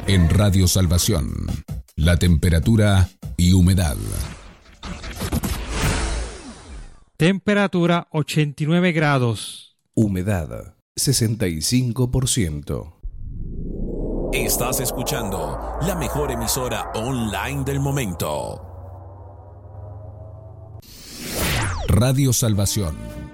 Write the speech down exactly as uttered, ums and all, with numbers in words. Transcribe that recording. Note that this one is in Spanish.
En Radio Salvación, la temperatura y humedad. Temperatura ochenta y nueve grados. Humedad sesenta y cinco por ciento. Estás escuchando la mejor emisora online del momento. Radio Salvación.